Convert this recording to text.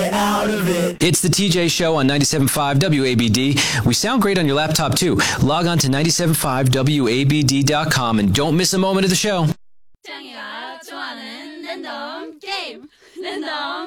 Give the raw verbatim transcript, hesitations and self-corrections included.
get out of it. It's the T J Show on ninety-seven point five W A B D. We sound great on your laptop, too. Log on to ninety-seven point five W A B D dot com and don't miss a moment of the show. 짱이가 좋아하는 랜덤 게임 랜덤